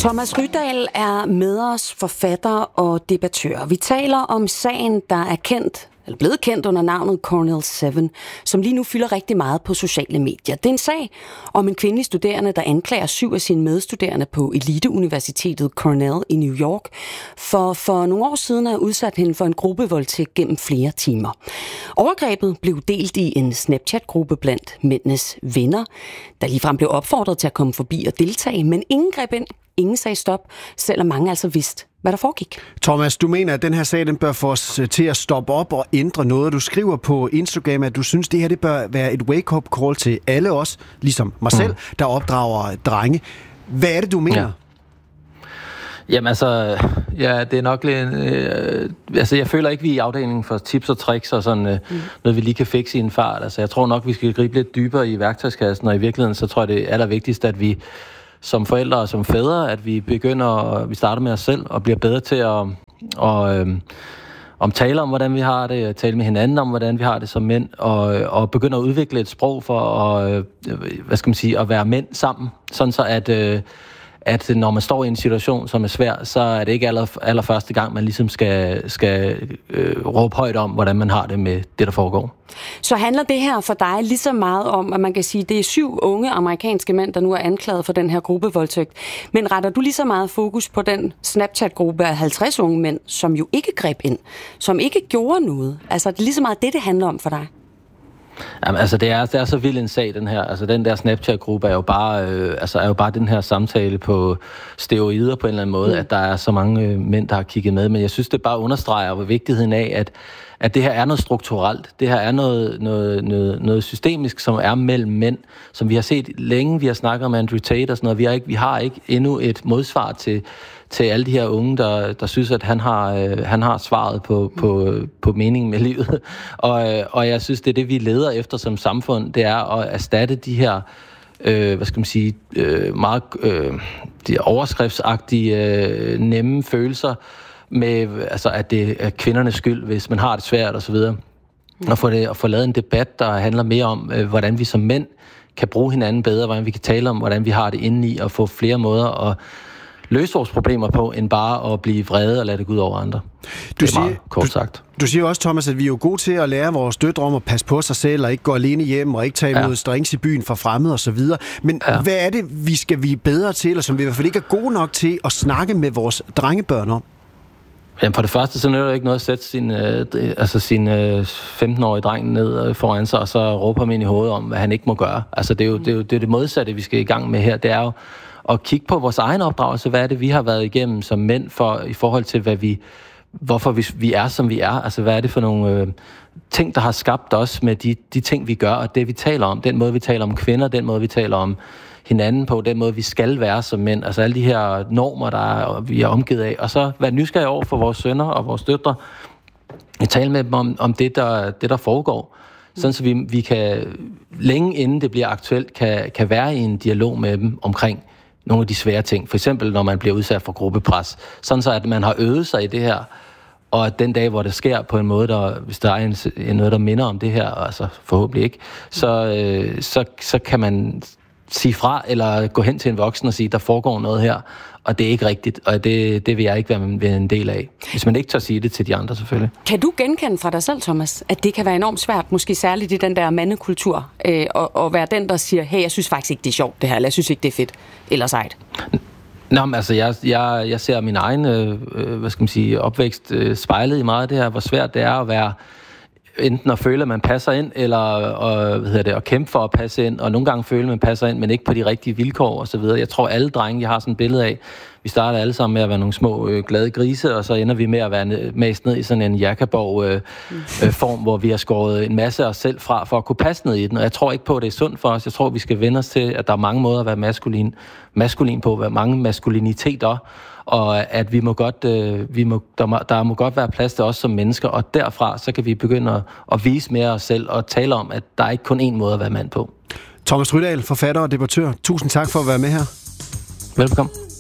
Thomas Rydahl er med os, forfatter og debattør. Vi taler om sagen, der er blevet kendt under navnet Cornell 7, som lige nu fylder rigtig meget på sociale medier. Det er en sag om en kvindelig studerende, der anklager 7 af sine medstuderende på eliteuniversitetet Cornell i New York for nogle år siden at udsat hende for en gruppevoldtægt gennem flere timer. Overgrebet blev delt i en Snapchat-gruppe blandt mændenes venner, der ligefrem blev opfordret til at komme forbi og deltage, men ingen greb ind. Ingen sagde stop, selvom mange altså vidste, hvad der foregik. Thomas, du mener, at den her sag den bør få os til at stoppe op og ændre noget. Du skriver på Instagram, at du synes, det her det bør være et wake-up call til alle os, ligesom mig selv, der opdrager drenge. Hvad er det, du mener? Ja. Jamen altså, ja, det er nok lidt... jeg føler ikke, vi er i afdelingen for tips og tricks og sådan noget, vi lige kan fikse i en fart. Altså, jeg tror nok, vi skal gribe lidt dybere i værktøjskassen, og i virkeligheden, så tror jeg, det er allervigtigst, at vi som forældre og som fædre, at vi vi starter med os selv og bliver bedre til at tale om, hvordan vi har det, at tale med hinanden om, hvordan vi har det som mænd, og begynde at udvikle et sprog for at være mænd sammen, sådan så at når man står i en situation, som er svær, så er det ikke allerførste gang, man ligesom skal råbe højt om, hvordan man har det med det, der foregår. Så handler det her for dig lige så meget om, at man kan sige, at det er 7 unge amerikanske mænd, der nu er anklaget for den her gruppevoldtægt. Men retter du lige så meget fokus på den Snapchat-gruppe af 50 unge mænd, som jo ikke greb ind, som ikke gjorde noget? Altså, det er lige så meget det handler om for dig? Jamen, altså, det er så vild en sag, den her. Altså, den der Snapchat-gruppe er jo bare den her samtale på steroider på en eller anden måde, at der er så mange mænd, der har kigget med. Men jeg synes, det bare understreger vigtigheden af, at det her er noget strukturelt. Det her er noget systemisk, som er mellem mænd, som vi har set længe. Vi har snakket om Andrew Tate og sådan noget. Vi har ikke endnu et modsvar til alle de her unge, der synes, at han har svaret på meningen med livet. Og jeg synes, det er det, vi leder efter som samfund, det er at erstatte de her meget de overskriftsagtige, nemme følelser med, altså, at det er kvindernes skyld, hvis man har det svært og så videre. Og få lavet en debat, der handler mere om, hvordan vi som mænd kan bruge hinanden bedre, hvordan vi kan tale om, hvordan vi har det indeni, og få flere måder at løse vores problemer på, end bare at blive vrede og lade det gå ud over andre. Du siger også, Thomas, at vi er jo gode til at lære vores døtre om at passe på sig selv, og ikke gå alene hjem, og ikke tage imod drinks i byen fra fremmede og så videre. Men hvad er det, vi skal blive bedre til, eller som vi i hvert fald ikke er gode nok til at snakke med vores drengebørn om? Jamen for det første, så nytter det ikke noget at sætte sin 15-årige dreng ned foran sig, og så råbe ham ind i hovedet om, hvad han ikke må gøre. Altså det er jo det modsatte, vi skal i gang med her. Det er jo at kigge på vores egen opdragelse. Hvad er det, vi har været igennem som mænd i forhold til, hvorfor vi er, som vi er? Altså hvad er det for nogle ting, der har skabt os med de ting, vi gør, og det, vi taler om. Den måde, vi taler om kvinder, den måde, vi taler om hinanden på, den måde, vi skal være som mænd. Altså alle de her normer, vi er omgivet af. Og så være nysgerrige over for vores sønner og vores døtre. Tale med dem om det, der foregår. Sådan så vi kan, længe inden det bliver aktuelt, kan være i en dialog med dem omkring nogle af de svære ting. For eksempel, når man bliver udsat for gruppepres. Sådan så, at man har øvet sig i det her, og at den dag, hvor det sker på en måde, hvis der er noget, der minder om det her, altså forhåbentlig ikke, så kan man sige fra, eller gå hen til en voksen og sige, der foregår noget her, og det er ikke rigtigt, og det vil jeg ikke være en del af. Hvis man ikke tør sige det til de andre, selvfølgelig. Kan du genkende fra dig selv, Thomas, at det kan være enormt svært, måske særligt i den der mandekultur, at være den, der siger, hey, jeg synes faktisk ikke, det er sjovt det her, eller jeg synes ikke, det er fedt, eller sejt? Nå, men altså, jeg ser min egen, opvækst spejlet i meget af det her, hvor svært det er at være enten at føle, at man passer ind, eller at kæmpe for at passe ind, og nogle gange føle, at man passer ind, men ikke på de rigtige vilkår og så videre. Jeg tror, alle drenge, jeg har sådan et billede af, vi starter alle sammen med at være nogle små glade grise, og så ender vi med at være mast ned i sådan en jakkaborg-form, hvor vi har skåret en masse af os selv fra, for at kunne passe ned i den. Og jeg tror ikke på, at det er sundt for os. Jeg tror, vi skal vende os til, at der er mange måder at være maskulin på, være mange maskuliniteter, og at der må godt være plads til os som mennesker, og derfra så kan vi begynde at vise mere os selv og tale om, at der er ikke kun én måde at være mand på. Thomas Rydahl, forfatter og debattør. Tusind tak for at være med her. Velkommen.